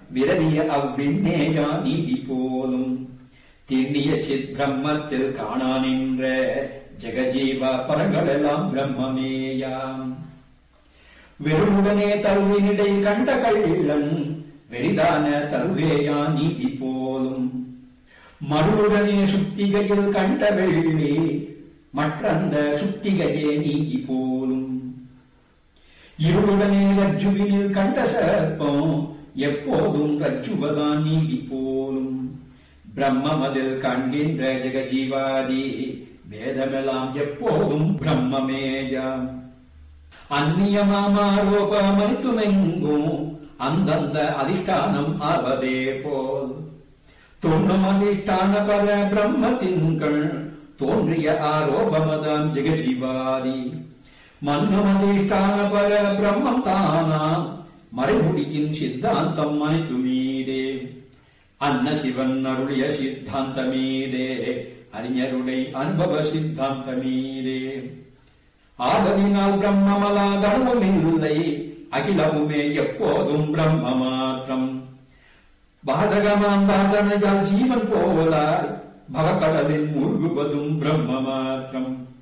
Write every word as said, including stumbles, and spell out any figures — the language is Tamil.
விரவிய அவ்விண்ணேயா நீதி போலும் திண்ணிய சித் பிரம்மத்தில் காணா நின்ற ஜெகஜீவ பரங்களெல்லாம் பிரம்மமேயாம். வெறுமுடனே தருவினிடை கண்ட கள்ளன் வெறிதான தருவேயா நீதி போலும் மறுவுடனே சுத்திகையில் கண்ட வெள்ளி மற்றந்த சுத்திகையே நீதி போலும் இருளுடனே ரஜ்ஜுவினில் கண்ட சர்ப்பம் எப்போதும் ரஜ்ஜுவதான் நீதி போலும் பிரம்மமதில் காண்கின்ற ஜெகஜீவாதி வேதமெல்லாம் எப்போதும் பிரம்மமேயாம். அந்நியமாரோபமனைத்துமெங்கும் அந்தந்த அதிஷ்டானம் ஆவதே போல் தோன்றும் அதிஷ்டான பர பிரம்மத்தின்கள் தோன்றிய ஆரோபமதான் ஜெகஜீவாதி மன்னும் அதிஷ்டான பர பிரம்மம் தானாம் மறைமுடியின் சித்தாந்தம் அனைத்து மீதே அன்ன சிவன் அருளிய சித்தாந்தமீதே அறிஞருடைய அனுபவ சித்தாந்தமீதே ஆகதினால் பிரம்மமலா தர்மமில்லை அகிலமுமே எப்போதும் பிரம்ம மாத்திரம் பாதகமாம் பாதனையால் ஜீவன் போலாய் பவக்கடலில் மூழ்குவதும் பிரம்ம மாத்திரம்